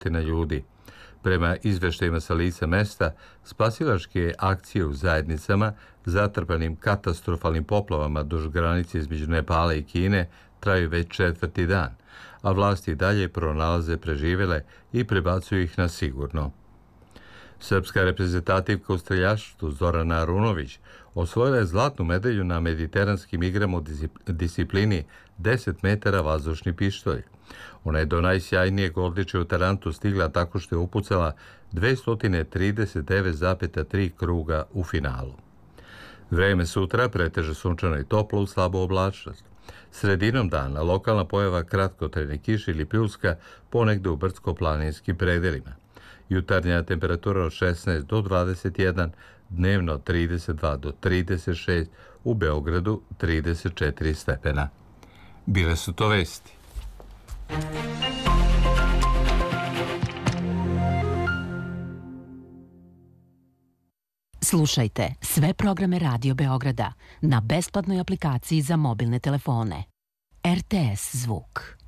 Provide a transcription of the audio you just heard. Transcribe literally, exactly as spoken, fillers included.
na ljudi. Prema izveštajima sa lica mesta, spasilačke akcije u zajednicama zatrpanim katastrofalnim poplavama duž granice između Nepala i Kine traju već četvrti dan, a vlasti dalje pronalaze preživele i prebacuju ih na sigurno. Srpska reprezentativka u streljaštvu Zorana Arunović osvojila je zlatnu medalju na mediteranskim igrama u disciplini deset metara vazdušni pištolj. Ona je do najsjajnijeg odličja u Tarantu stigla tako što je upucala dvesta trideset devet zarez tri kruga u finalu. Vreme sutra preteže sunčano i toplo u slabu oblačnost. Sredinom dana lokalna pojava kratkotrajne kiše ili pljuska ponegde u brdsko-planinskim predelima. Jutarnja temperatura od šesnaest do dvadeset jedan, dnevno od trideset dva do trideset šest, u Beogradu trideset četiri stepena. Bile su to vesti. Slušajte sve programe Radio Beograda na besplatnoj aplikaciji za mobilne telefone. R T S Zvuk.